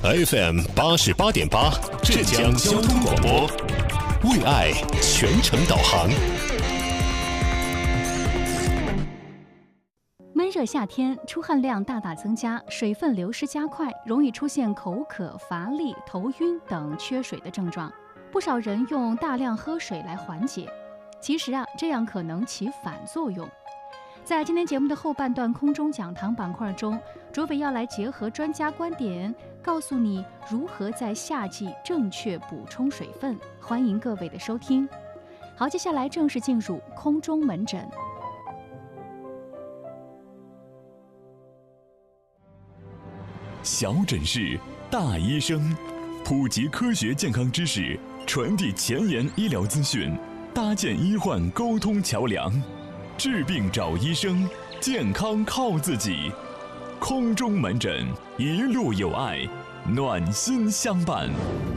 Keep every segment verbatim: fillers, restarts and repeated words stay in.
F M 八十八点八，浙江交通广播，为爱全程导航。 闷热夏天，出汗量大大增加，水分流失加快，容易出现口渴、乏力、头晕等缺水的症状。不少人用大量喝水来缓解，其实啊，这样可能起反作用。在今天节目的后半段空中讲堂板块中，卓伟要来结合专家观点，告诉你如何在夏季正确补充水分。欢迎各位的收听。好，接下来正式进入空中门诊。 小诊室，大医生，普及科学健康知识，传递前沿医疗资讯，搭建医患沟通桥梁。治病找医生，健康靠自己。空中门诊，一路有爱，暖心相伴。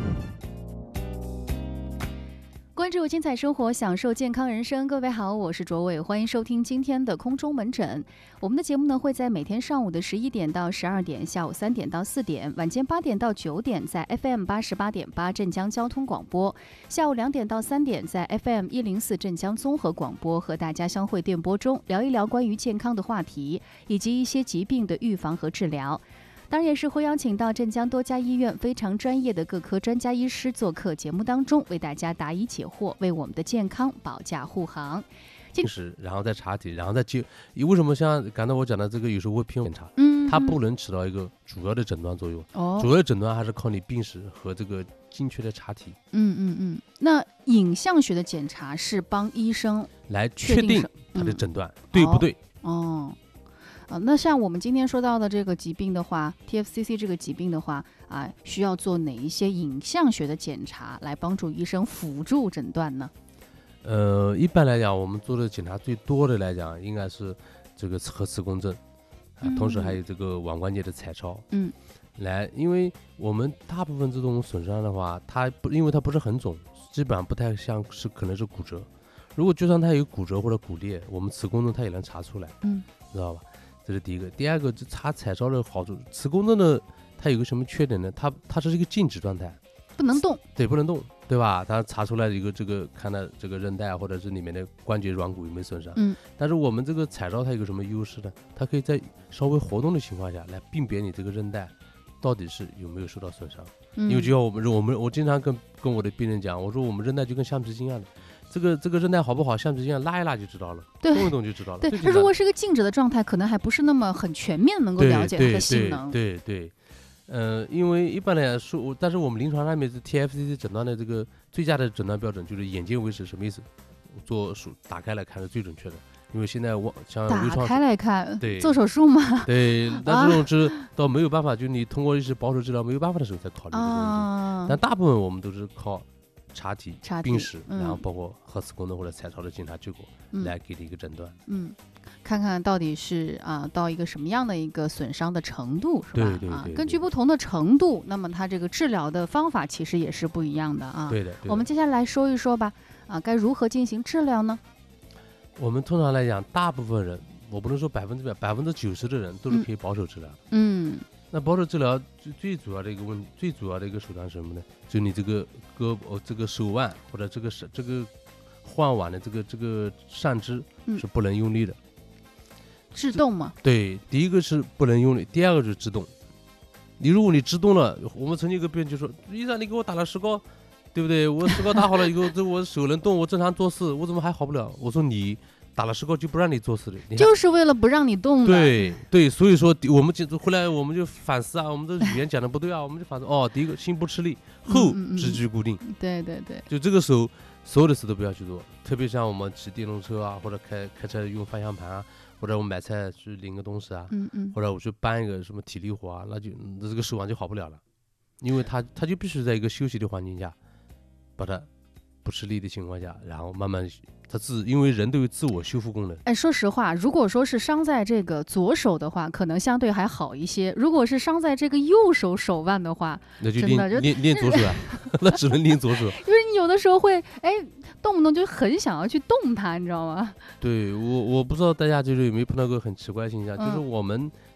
关注精彩生活，享受健康人生。各位好，我是卓伟，欢迎收听今天的空中门诊。我们的节目呢会在每天上午的十一点到十二点，下午三点到四点，晚间八点到九点在 F M 八十八点八镇江交通广播，下午两点到三点在 F M 一零四镇江综合广播，和大家相会电波中聊一聊关于健康的话题，以及一些疾病的预防和治疗。当然也是会邀请到镇江多家医院非常专业的各科专家医师做客节目当中，为大家答疑解惑，为我们的健康保驾护航。 是，然后再查体，然后再就为什么像刚才我讲的这个有时候会偏检查， 嗯， 它不能起到一个主要的诊断作用。 哦， 主要的诊断还是靠你病史和这个精确的查体。 嗯嗯嗯。那影像学的检查是帮医生来确定他的诊断、嗯、对不对？ 哦。啊，那像我们今天说到的这个疾病的话 ，T F C C 这个疾病的话啊，需要做哪一些影像学的检查来帮助医生辅助诊断呢？ 呃，一般来讲，我们做的检查最多的来讲，应该是这个核磁共振，啊， 嗯、 同时还有这个腕关节的彩超。 嗯， 来，因为我们大部分这种损伤的话，它不，因为它不是很肿，基本上不太像是可能是骨折。如果就算它有骨折或者骨裂，我们磁共振它也能查出来。 嗯， 知道吧？这是第一个。第二个，就查彩超的好处，磁共振呢，它有个什么缺点呢？它它是一个静止状态， 不能动。 对，不能动，对吧？它查出来一个这个看到这个韧带或者是里面的关节软骨有没有损伤。 嗯。 但是我们这个彩超它有个什么优势呢？它可以在稍微活动的情况下来辨别你这个韧带到底是有没有受到损伤。 嗯。 因为就像我们我们我经常跟跟我的病人讲，我说我们韧带就跟橡皮筋一样的。这个这个韧带好不好，橡皮筋拉一拉就知道了， 对， 动一动就知道了。 对，它如果是个静止的状态，可能还不是那么很全面能够了解它的性能。 对对 对, 对，呃，因为一般来说，但是我们临床上面是 T F C C 诊断的这个最佳的诊断标准就是眼见为实，什么意思？做手打开来看是最准确的，因为现在我像微创打开来看， 对， 做手术嘛， 对，那这种是倒没有办法，就你通过一些保守治疗没有办法的时候才考虑这个问题， 啊、 但大部分我们都是靠。查体、病史， 嗯、 然后包括核磁共振或者彩超的检查结果、嗯、来给你一个诊断。 嗯，看看到底是啊到一个什么样的一个损伤的程度，是吧？ 对对 对, 对, 啊， 对， 根据不同的程度，那么它这个治疗的方法其实也是不一样的啊。 对的。对的， 我们接下来说一说吧，啊，该如何进行治疗呢？ 我们通常来讲，大部分人，我不能说百分之百，百分之九十的人都是可以保守治疗的。 嗯。 那保守治疗最最主要的一个问，最主要的一个手段是什么呢？就你这个胳膊、这个手腕或者这个是这个患腕的这个这个上肢是不能用力的， 制动嘛。 对，第一个是不能用力，第二个就是制动。你如果你制动了，我们曾经有个病人就说：“医生，你给我打了石膏，对不对？我石膏打好了以后，这我手能动，我正常做事，我怎么还好不了？”我说你。打了石膏就不让你做事的， 就是为了不让你动的。 对对，所以说我们就后来我们就反思啊，我们的语言讲的不对啊，我们就反思哦，第一个心不吃力，后肢距固定。 嗯嗯嗯对对对， 就这个时候所有的事都不要去做，特别像我们骑电动车啊，或者开开车用方向盘啊，或者我买菜去领个东西啊， 嗯嗯， 或者我去搬一个什么体力活啊，那就这个手腕就好不了了，因为他他就必须在一个休息的环境下，把它不吃力的情况下，然后慢慢。它自因为人都有自我修复功能。 哎，说实话，如果说是伤在这个左手的话，可能相对还好一些；如果是伤在这个右手手腕的话， 那就练就练练左手啊，那只能练左手。 因为你有的时候会哎，动不动就很想要去动它，你知道吗？ 对我，我不知道大家就是有没有碰到过很奇怪的现象， 嗯、 就是我们